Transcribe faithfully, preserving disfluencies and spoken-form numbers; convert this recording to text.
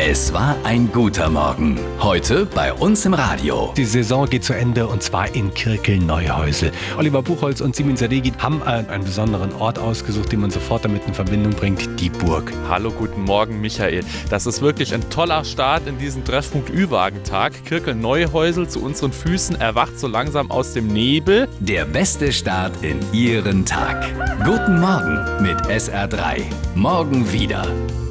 Es war ein guter Morgen. Heute bei uns im Radio. Die Saison geht zu Ende und zwar in Kirkel-Neuhäusel. Oliver Buchholz und Simin Sadeghi haben einen besonderen Ort ausgesucht, den man sofort damit in Verbindung bringt, die Burg. Hallo, guten Morgen, Michael. Das ist wirklich ein toller Start in diesen Treffpunkt Ü-Wagen-Tag. Kirkel-Neuhäusel zu unseren Füßen erwacht so langsam aus dem Nebel. Der beste Start in Ihren Tag. Guten Morgen mit S R drei. Morgen wieder.